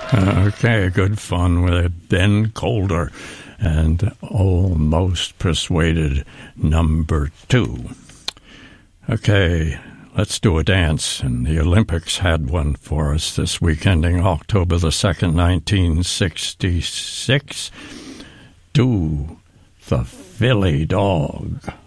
Okay, good fun with it. Ben Calder and Almost Persuaded number 2. Okay, let's do a dance. And the Olympics had one for us this week, ending October the 2nd, 1966. Do the Philly Dog.